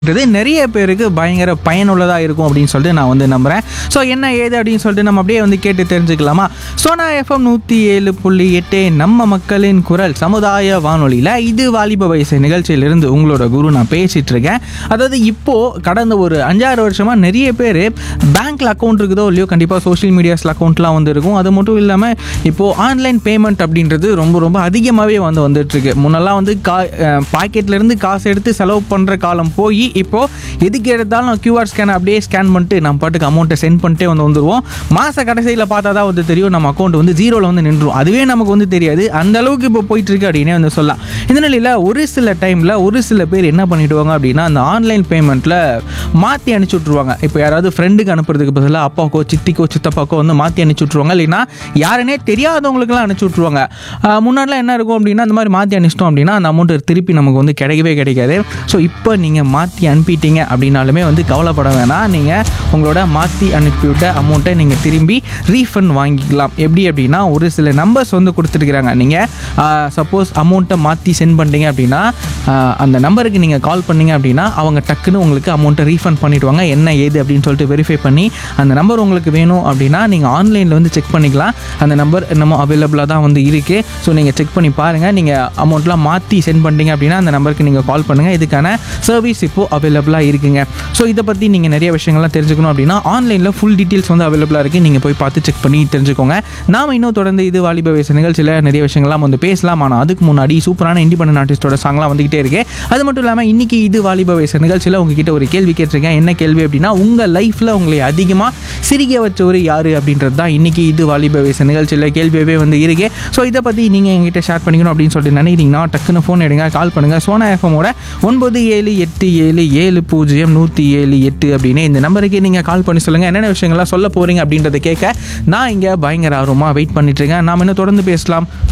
நிறைய பேருக்கு பயங்கர பயனுள்ளதாக இருக்கும் அப்படின்னு சொல்லிட்டு நான் வந்து நம்புகிறேன். ஸோ என்ன ஏது அப்படின்னு சொல்லிட்டு நம்ம அப்படியே வந்து கேட்டு தெரிஞ்சுக்கலாமா? சோனா எஃப்எம் 107.8 நம்ம மக்களின் குரல் சமுதாய வானொலியில் இது வாலிப வயசு நிகழ்ச்சியிலிருந்து உங்களோட குரு நான் பேசிகிட்டு இருக்கேன். அதாவது இப்போது கடந்த ஒரு 5-6 வருஷமாக நிறைய பேர் பேங்க்கில் அக்கௌண்ட் இருக்குதோ இல்லையோ கண்டிப்பாக சோஷியல் மீடியாஸில் அக்கௌண்ட்லாம் வந்து இருக்கும். அது மட்டும் இல்லாமல் இப்போது ஆன்லைன் பேமெண்ட் அப்படின்றது ரொம்ப ரொம்ப அதிகமாகவே வந்துட்டுருக்கு. முன்னெல்லாம் வந்து பாக்கெட்லேருந்து காசு எடுத்து செலவு பண்ணுற காலம் போய் இப்போது எதுக்கு எடுத்தாலும் QR ஸ்கேன் அப்படியே ஸ்கேன் பண்ணிட்டு நம்ம பாட்டுக்கு அமௌண்ட்டை சென்ட் பண்ணிட்டே வந்துடுவோம். மாத கடைசியில் பார்த்தா தான் வந்து தெரியும் நம்ம அக்கௌண்ட் வந்து ஜீரோவில் வந்து நின்றுடும். அதுவே நமக்கு வந்து தெரியாது. அந்த அளவுக்கு இப்போ போயிட்டுருக்கு அப்படின்னே வந்து சொல்லலாம். இந்த நிலையில் ஒரு சில டைமில் ஒரு சில பேர் என்ன பண்ணிவிடுவாங்க அப்படின்னா அந்த ஆன்லைன் பேமெண்ட்டில் மாற்றி அனுப்பிச்சி விட்ருவாங்க. இப்போ யாராவது ஃப்ரெண்டுக்கு அனுப்புறதுக்கு பதிலாக அப்பாக்கோ சித்திக்கோ சித்தப்பாக்கோ வந்து மாற்றி அனுப்பிச்சி விட்ருவாங்க. இல்லைன்னா யாருன்னே தெரியாதவங்களுக்குலாம் அனுப்பிச்சி விட்ருவாங்க. முன்னாடிலாம் என்ன இருக்கும் அப்படின்னா அந்த மாதிரி மாற்றி அனுப்பிச்சிட்டோம் அப்படின்னா அந்த அமௌண்ட்டு திருப்பி நமக்கு வந்து கிடைக்கவே கிடைக்காது. ஸோ இப்போ நீங்கள் மாற்றி அனுப்பிட்டீங்க அப்படின்னாலுமே வந்து கவலைப்பட வேணாம். நீங்கள் உங்களோட மாற்றி அனுப்பிவிட்ட அமௌண்ட்டை நீங்கள் திரும்பி ரீஃபண்ட் வாங்கிக்கலாம். எப்படி அப்படின்னா ஒரு சில நம்பர்ஸ் வந்து கொடுத்துருக்குறாங்க. நீங்கள் சப்போஸ் அமௌண்ட்டை மாற்றி சென்ட் பண்ணிட்டீங்க அப்படின்னா அந்த நம்பருக்கு நீங்கள் கால் பண்ணிங்க அப்படின்னா அவங்க டக்குன்னு உங்களுக்கு அமௌண்ட்டை ரீஃபண்ட் பண்ணிவிடுவாங்க. என்ன ஏது அப்படின்னு சொல்லிட்டு வெரிஃபை பண்ணி அந்த நம்பர் உங்களுக்கு வேணும் அப்படின்னா நீங்கள் ஆன்லைனில் வந்து செக் பண்ணிக்கலாம். அந்த நம்பர் என்னமோ அவைலபிளாக தான் வந்து இருக்குது. ஸோ நீங்கள் செக் பண்ணி பாருங்கள். நீங்கள் அமௌண்ட்லாம் மாற்றி சென்ட் பண்ணிட்டீங்க அப்படின்னா அந்த நம்பருக்கு நீங்கள் கால் பண்ணுங்கள். இதுக்கான சர்வீஸ் இப்போது அவைலபிளாக இருக்குங்க. ஸோ இதை பற்றி நீங்கள் நிறைய விஷயங்கள்லாம் தெரிஞ்சுக்கணும் அப்படின்னா ஆன்லைனில் ஃபுல் டீட்டெயில்ஸ் வந்து அவைலபிளாக இருக்குது. நீங்கள் போய் பார்த்து செக் பண்ணி தெரிஞ்சுக்கோங்க. நாம் இன்னும் தொடர்ந்து இது வாலிப வயசு நிகழ்ச்சியில் நிறைய விஷயங்கள்லாம் வந்து பேசலாம். ஆனால் அதுக்கு முன்னாடி சூப்பரான இண்டிபெண்டன்ட் ஆர்டிஸ்டோட சாங்லாம் வந்துகிட்டே இருக்கு. அது மட்டும் இல்லாமல் இன்றைக்கி இது வாலிப வயசு நிகழ்ச்சியில் உங்ககிட்ட ஒரு கேள்வி கேட்டிருக்கேன். என்ன கேள்வி அப்படின்னா உங்கள் லைஃப்பில் உங்களை அதிகமாக சிரிக்க வச்சவர் யார் அப்படின்றது தான் இன்றைக்கி இது வாலிப வயசு நிகழ்ச்சியில் கேள்வியவே வந்து இருக்கு. ஸோ இதை பற்றி நீங்கள் எங்கிட்ட ஷேர் பண்ணிக்கணும் அப்படின்னு சொல்லிட்டு நினைக்கிறீங்கன்னா டக்குன்னு ஃபோன் எடுங்க, கால் பண்ணுங்கள். சோனா எஃப்எம்மோட 9787700178 அப்படின்னு இந்த நம்பருக்கு நீங்கள் கால் பண்ணி சொல்லுங்கள் என்னென்ன விஷயங்கள்லாம் சொல்ல போகிறீங்க அப்படின்றத கேட்க நான் இங்கே பயங்கர ஆர்வமாக வெயிட் பண்ணிட்டு இருக்கேன். நாம் இன்னும் தொடர்ந்து பேசலாம்.